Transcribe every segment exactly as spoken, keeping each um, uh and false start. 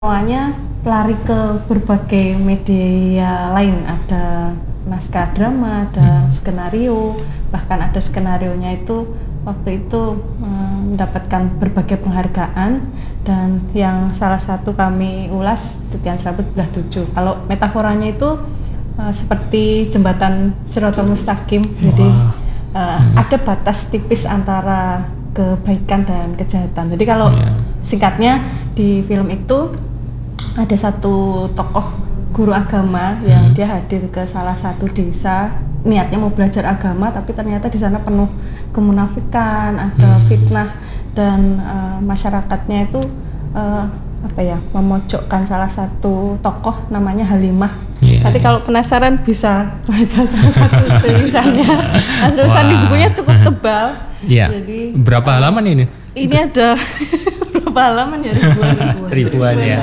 Semuanya pelari ke berbagai media lain, ada naskah drama, ada hmm. skenario, bahkan ada skenarionya itu waktu itu um, mendapatkan berbagai penghargaan, dan yang salah satu kami ulas Titian Serabut Belah Tujuh. Kalau metaforanya itu uh, seperti jembatan Shiratal Mustaqim, wow. jadi uh, hmm. ada batas tipis antara kebaikan dan kejahatan. Jadi kalau yeah. singkatnya di film itu ada satu tokoh guru agama yang hmm. dia hadir ke salah satu desa, niatnya mau belajar agama, tapi ternyata di sana penuh kemunafikan, ada hmm. fitnah, dan uh, masyarakatnya itu uh, apa ya memojokkan salah satu tokoh namanya Halimah. Yeah. Nanti kalau penasaran bisa baca salah satu tulisannya. Tulisan di bukunya cukup tebal. Yeah. Jadi berapa halaman ini? Ini ada berapa halaman ya? Ribuan, ribuan, ribuan ya.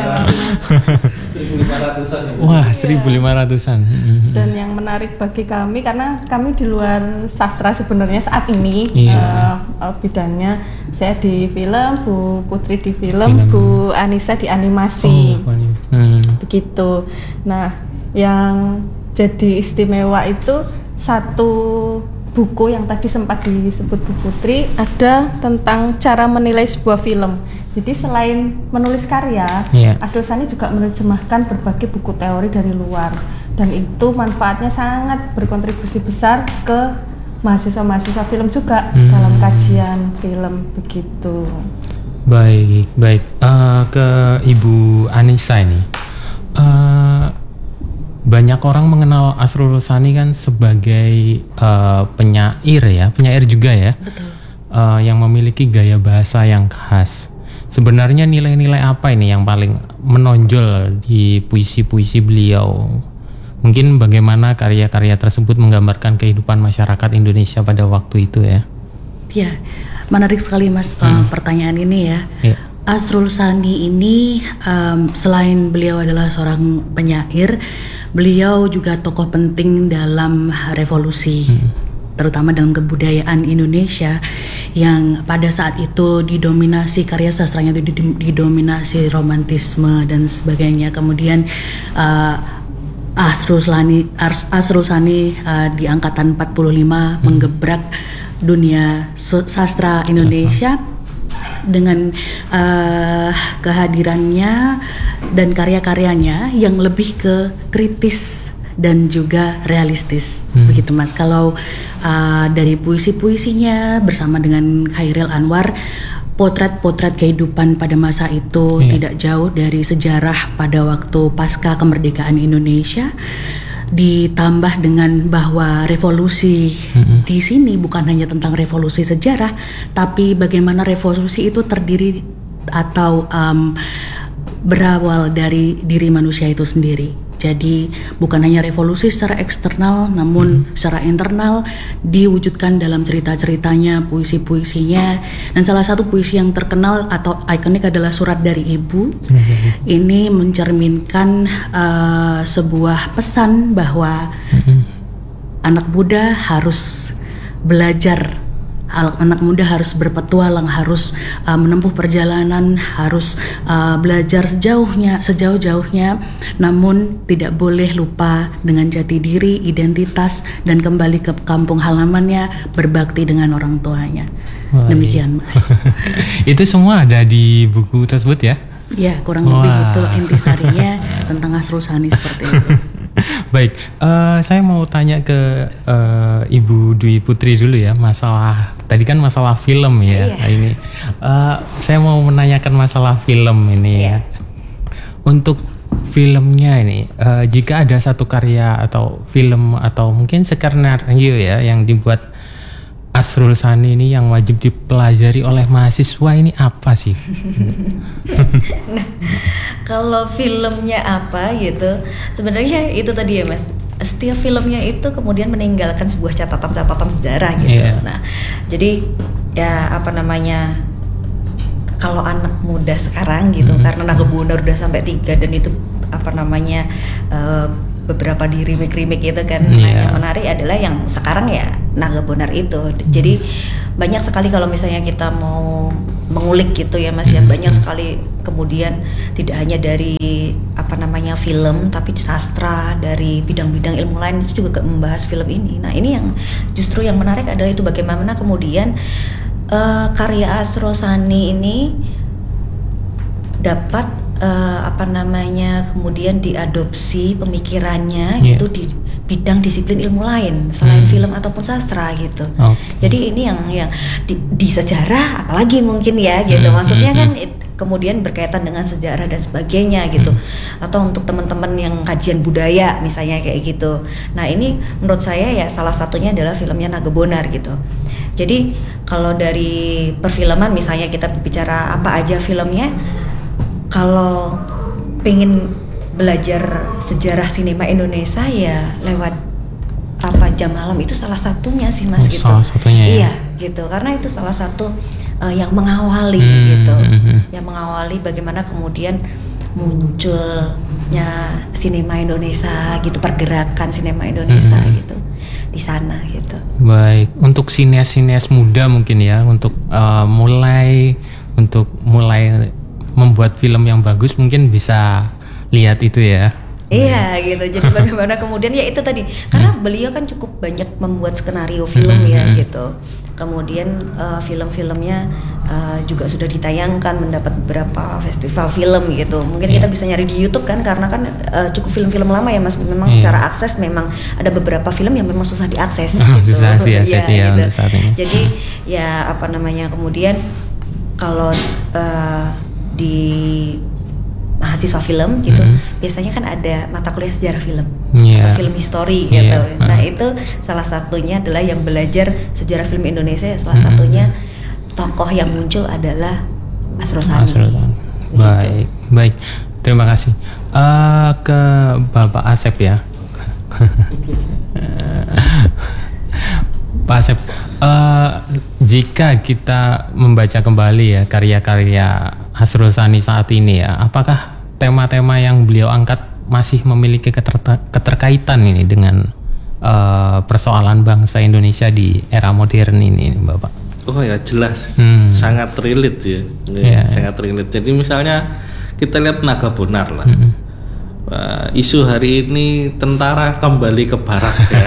seribu lima ratusan. Wah, seribu lima ratusan. Dan yang menarik bagi kami karena kami di luar sastra sebenarnya saat ini, yeah. uh, bidangnya saya di film, Bu Putri di film, film. Bu Anissa di animasi. Oh, hmm. Begitu. Nah, yang jadi istimewa itu satu buku yang tadi sempat disebut Bu Putri, ada tentang cara menilai sebuah film. Jadi selain menulis karya, yeah. Asrul Sani juga menerjemahkan berbagai buku teori dari luar, dan itu manfaatnya sangat berkontribusi besar ke mahasiswa-mahasiswa film juga hmm. dalam kajian film begitu. Baik, baik. Uh, ke Ibu Anissa ini. Uh, Banyak orang mengenal Asrul Sani kan sebagai uh, penyair ya, penyair juga ya. Betul. Uh, yang memiliki gaya bahasa yang khas. Sebenarnya nilai-nilai apa ini yang paling menonjol di puisi-puisi beliau? Mungkin bagaimana karya-karya tersebut menggambarkan kehidupan masyarakat Indonesia pada waktu itu ya? Ya, menarik sekali Mas hmm. uh, pertanyaan ini ya. Yeah. Asrul Sani ini um, selain beliau adalah seorang penyair, beliau juga tokoh penting dalam revolusi, hmm. terutama dalam kebudayaan Indonesia yang pada saat itu didominasi karya sastranya itu didominasi romantisme dan sebagainya. Kemudian uh, Asrul Sani, Asrul Sani uh, di angkatan empat puluh lima hmm. menggebrak dunia sastra Indonesia. Sastra. Dengan uh, kehadirannya dan karya-karyanya yang lebih ke kritis dan juga realistis, hmm. begitu Mas. Kalau uh, dari puisi-puisinya bersama dengan Khairil Anwar, potret-potret kehidupan pada masa itu yeah. tidak jauh dari sejarah pada waktu pasca kemerdekaan Indonesia. Ditambah dengan bahwa revolusi mm-hmm. di sini bukan hanya tentang revolusi sejarah, tapi bagaimana revolusi itu terdiri atau um, berawal dari diri manusia itu sendiri. Jadi bukan hanya revolusi secara eksternal, namun hmm. secara internal diwujudkan dalam cerita-ceritanya, puisi-puisinya. Dan salah satu puisi yang terkenal atau ikonik adalah Surat dari Ibu. Hmm. Ini mencerminkan uh, sebuah pesan bahwa hmm. anak muda harus belajar. Anak muda harus berpetualang, harus uh, menempuh perjalanan, harus uh, belajar sejauhnya, sejauh-jauhnya, namun tidak boleh lupa dengan jati diri, identitas, dan kembali ke kampung halamannya, berbakti dengan orang tuanya. Wah, demikian Mas. Itu semua ada di buku tersebut ya? Ya, kurang Wah. lebih itu intisarinya tentang Asrul Sani seperti itu. Baik, uh, saya mau tanya ke uh, Ibu Dwi Putri dulu ya, masalah tadi kan masalah film ya. Iya. Ini uh, saya mau menanyakan masalah film ini iya. ya. Untuk filmnya ini, uh, jika ada satu karya atau film atau mungkin skenario ya yang dibuat Asrul Sani ini yang wajib dipelajari oleh mahasiswa, ini apa sih? Nah, kalau filmnya apa gitu, sebenarnya itu tadi ya Mas, setiap filmnya itu kemudian meninggalkan sebuah catatan-catatan sejarah gitu. Yeah. Nah, jadi ya apa namanya, kalau anak muda sekarang gitu, mm-hmm. karena Naga Bonar udah sampai tiga dan itu apa namanya uh, beberapa di remake-remake itu kan, yeah. nah, yang menarik adalah yang sekarang ya Naga Bonar itu. Jadi banyak sekali kalau misalnya kita mau mengulik gitu ya Mas ya, banyak sekali kemudian tidak hanya dari apa namanya film tapi sastra, dari bidang-bidang ilmu lain itu juga membahas film ini. Nah ini yang justru yang menarik adalah itu bagaimana kemudian uh, karya Asro Sani ini dapat uh, apa namanya kemudian diadopsi pemikirannya yeah. gitu di bidang disiplin ilmu lain selain hmm. film ataupun sastra gitu. Okay. Jadi ini yang yang di, di sejarah apalagi mungkin ya gitu. Hmm. Maksudnya hmm. kan it, kemudian berkaitan dengan sejarah dan sebagainya gitu. Hmm. Atau untuk teman-teman yang kajian budaya misalnya kayak gitu. Nah, ini menurut saya ya salah satunya adalah filmnya Nagebonar gitu. Jadi kalau dari perfilman misalnya kita bicara apa aja filmnya, kalau pengen belajar sejarah sinema Indonesia ya lewat apa Jam Malam itu salah satunya sih Mas oh, gitu. Salah satunya ya. Iya gitu, karena itu salah satu uh, yang mengawali hmm, gitu, hmm. yang mengawali bagaimana kemudian munculnya sinema Indonesia gitu, pergerakan sinema Indonesia hmm. gitu di sana gitu. Baik, untuk sineas-sineas muda mungkin ya untuk uh, mulai untuk mulai membuat film yang bagus mungkin bisa lihat itu ya. Iya hmm. gitu. Jadi bagaimana kemudian ya itu tadi karena hmm. beliau kan cukup banyak membuat skenario film hmm. ya gitu. Kemudian uh, film-filmnya uh, juga sudah ditayangkan mendapat beberapa festival film gitu. Mungkin yeah. kita bisa nyari di YouTube kan karena kan uh, cukup film-film lama ya Mas. Memang yeah. secara akses memang ada beberapa film yang memang susah diakses oh, gitu. Susah sih ya, ya, gitu. untuk saat ini. Jadi ya apa namanya kemudian kalau uh, di mahasiswa film gitu hmm. biasanya kan ada mata kuliah sejarah film yeah. atau film history yeah. gitu. Nah itu salah satunya adalah yang belajar sejarah film Indonesia. Salah hmm. satunya tokoh yang muncul adalah Asro Sani. Asro Sani. Baik, baik. Terima kasih. Uh, ke Bapak Asep ya. Pak Asep, uh, jika kita membaca kembali ya karya-karya Asro Sani saat ini ya, apakah tema-tema yang beliau angkat masih memiliki keter- keterkaitan ini dengan uh, persoalan bangsa Indonesia di era modern ini, Bapak? Oh ya jelas, hmm. sangat relate ya, ya, ya sangat relate. Jadi misalnya kita lihat Nagebonar lah, hmm. uh, isu hari ini tentara kembali ke barak ya.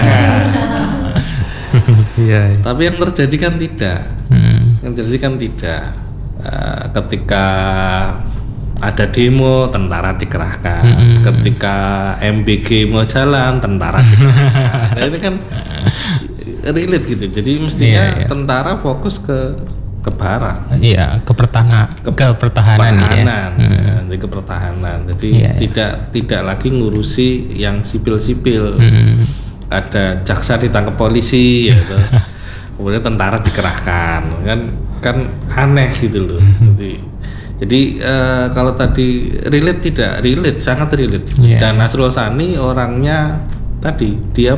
ya, ya. Tapi yang terjadi kan tidak, hmm. yang terjadi kan tidak. Uh, ketika ada demo tentara dikerahkan, mm-hmm. ketika M B G mau jalan tentara dikerahkan. Nah, ini kan relate gitu. Jadi mestinya yeah, yeah. tentara fokus ke ke barak. Iya, ke pertahanan, ke, ke pertahanan, pertahanan ya. ya, jadi ke pertahanan. Jadi yeah, tidak yeah. tidak lagi ngurusi yang sipil-sipil. Mm-hmm. Ada jaksa ditangkap polisi, gitu. Kemudian tentara dikerahkan, kan kan aneh gitu loh. Jadi, jadi uh, kalau tadi relate tidak relate, sangat relate. Yeah. Dan Asro Sani orangnya tadi dia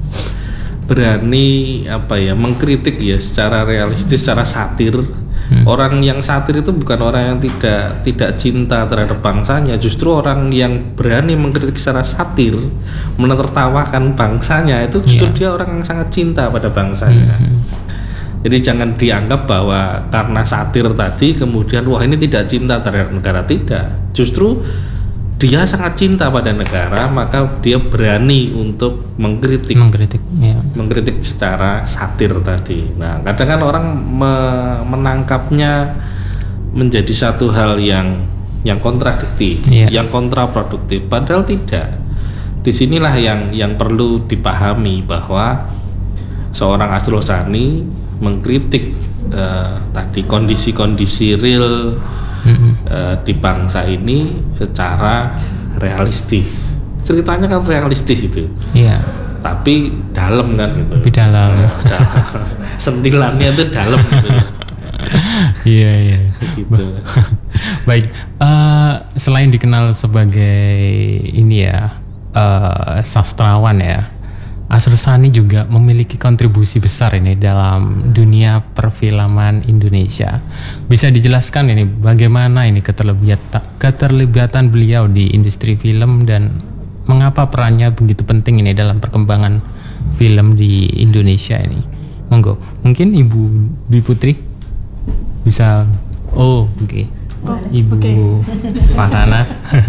berani apa ya mengkritik ya secara realistis, secara satir. Hmm. Orang yang satir itu bukan orang yang tidak tidak cinta terhadap bangsanya, justru orang yang berani mengkritik secara satir, menertawakan bangsanya itu justru yeah. dia orang yang sangat cinta pada bangsanya. Hmm. Jadi jangan dianggap bahwa karena satir tadi kemudian wah ini tidak cinta terhadap negara, tidak. Justru dia sangat cinta pada negara, maka dia berani untuk mengkritik, mengkritik, ya. mengkritik secara satir tadi. Nah, kadang kan orang me- menangkapnya menjadi satu hal yang yang kontradiktif, ya. yang kontraproduktif. Padahal tidak. Disinilah yang yang perlu dipahami bahwa seorang Asro Sani mengkritik uh, tadi kondisi-kondisi real mm-hmm. uh, di bangsa ini secara realistis. Ceritanya kan realistis itu. Iya. Tapi dalam kan gitu. Lebih dalam. Uh, dalam. Sentilannya itu dalam gitu. Iya iya. Gitu. Baik. Uh, selain dikenal sebagai ini ya uh, sastrawan ya, Asro Sani juga memiliki kontribusi besar ini dalam dunia perfilman Indonesia. Bisa dijelaskan ini bagaimana ini keterlibatan, keterlibatan beliau di industri film dan mengapa perannya begitu penting ini dalam perkembangan film di Indonesia ini. Monggo, mungkin Ibu Dwi Putri bisa Oh, oke. Okay. Oh, Ibu okay. Farhana.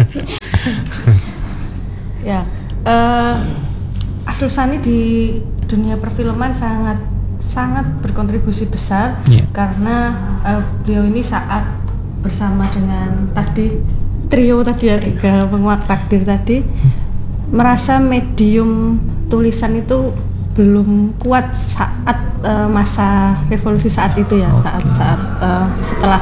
Ya, uh, Asrul-Sani di dunia perfilman sangat sangat berkontribusi besar yeah. karena uh, beliau ini saat bersama dengan tadi trio tadi ya tiga penguat takdir tadi merasa medium tulisan itu belum kuat saat uh, masa revolusi saat itu ya, okay. saat saat uh, setelah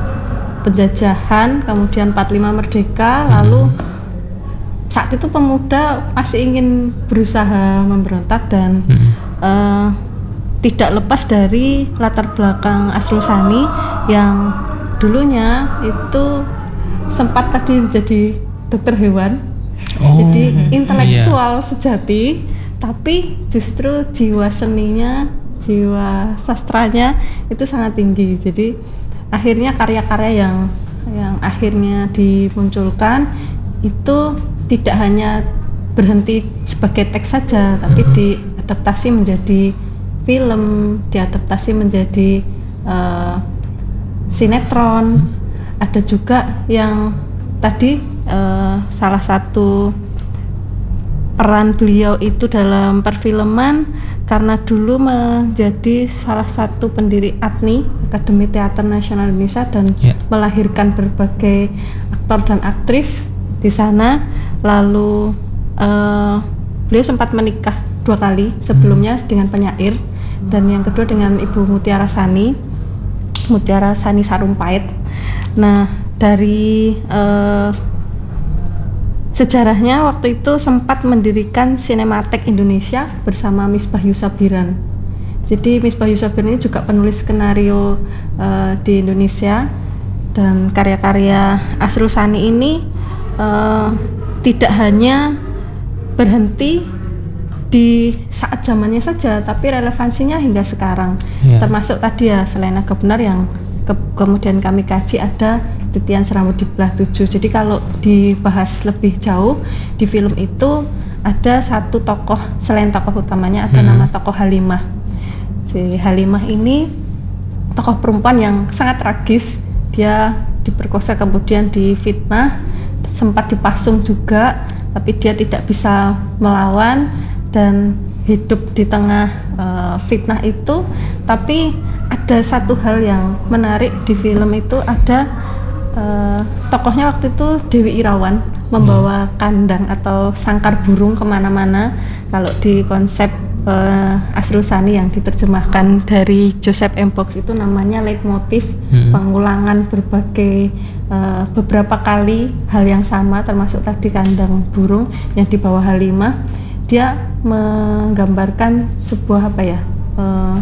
penjajahan, kemudian empat puluh lima merdeka, hmm. lalu saat itu pemuda masih ingin berusaha memberontak dan hmm. uh, tidak lepas dari latar belakang Asrul-Sani yang dulunya itu sempat tadi menjadi dokter hewan, oh, jadi intelektual iya. sejati. Tapi justru jiwa seninya, jiwa sastranya itu sangat tinggi. Jadi akhirnya karya-karya yang yang akhirnya dimunculkan itu tidak hanya berhenti sebagai teks saja, tapi hmm. diadaptasi menjadi film, diadaptasi menjadi uh, sinetron. Hmm. Ada juga yang tadi uh, salah satu peran beliau itu dalam perfilman karena dulu menjadi salah satu pendiri A T N I, Akademi Teater Nasional Indonesia, dan yeah. melahirkan berbagai aktor dan aktris di sana. Lalu uh, beliau sempat menikah dua kali, sebelumnya hmm. dengan penyair dan yang kedua dengan Ibu Mutiara Sani, Mutiara Sani Sarumpait. Nah, dari uh, sejarahnya waktu itu sempat mendirikan Sinematek Indonesia bersama Misbah Yusabiran. Jadi Misbah Yusabiran ini juga penulis skenario uh, di Indonesia, dan karya-karya Asrul-Sani ini uh, tidak hanya berhenti di saat zamannya saja, tapi relevansinya hingga sekarang. Yeah. Termasuk tadi ya Selain Naga Benar yang ke kemudian kami kaji ada Titian Serambut di Belah Tujuh. Jadi kalau dibahas lebih jauh di film itu ada satu tokoh, selain tokoh utamanya ada hmm. nama tokoh Halimah. Si Halimah ini tokoh perempuan yang sangat tragis. Dia diperkosa kemudian difitnah, sempat dipasung juga, tapi dia tidak bisa melawan dan hidup di tengah uh, fitnah itu. Tapi ada satu hal yang menarik di film itu, ada Uh, tokohnya waktu itu Dewi Irawan membawa hmm. kandang atau sangkar burung kemana-mana. Kalau di konsep uh, Asrul-Sani yang diterjemahkan dari Joseph M. Box itu namanya leitmotif, hmm. pengulangan berbagai uh, beberapa kali hal yang sama, termasuk tadi kandang burung yang dibawa Halimah. Dia menggambarkan sebuah apa ya uh,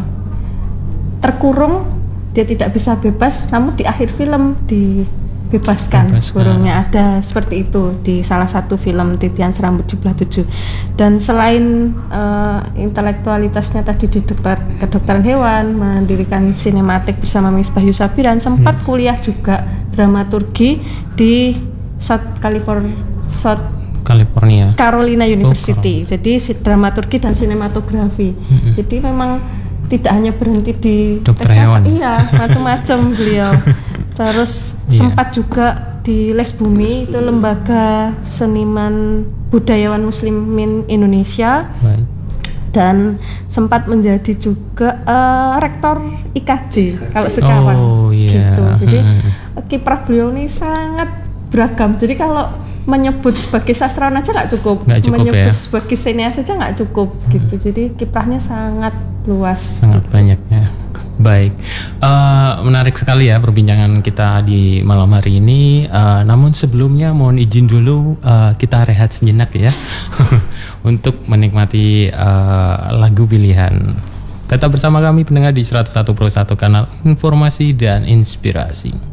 terkurung, dia tidak bisa bebas, namun di akhir film dibebaskan burungnya. Ada seperti itu di salah satu film Titian Serambut di Belah Tujuh. Dan selain uh, intelektualitasnya tadi di dokter kedokteran hewan, mendirikan Sinematik bersama Misbah Yusabiran, sempat hmm. kuliah juga dramaturgi di South California, South California Carolina University. Oh, jadi dramaturgi dan sinematografi. Hmm. Jadi memang tidak hanya berhenti di dokter hewan, iya, macam-macam beliau. Terus yeah. sempat juga di Les Bumi, itu lembaga seniman budayawan muslimin Indonesia. Right. Dan sempat menjadi juga uh, rektor I K J kalau sekarang. Oh, yeah. Gitu. Jadi hmm. kiprah beliau ini sangat beragam. Jadi kalau menyebut sebagai sastrawan aja nggak cukup, gak cukup, menyebut ya? sebagai senias aja nggak cukup hmm. gitu. Jadi kiprahnya sangat luas, sangat gitu. Banyak ya. Baik, uh, menarik sekali ya perbincangan kita di malam hari ini. Uh, namun sebelumnya mohon izin dulu uh, kita rehat sejenak ya untuk menikmati uh, lagu pilihan. Tetap bersama kami pendengar di seratus satu koma satu kanal Informasi dan Inspirasi.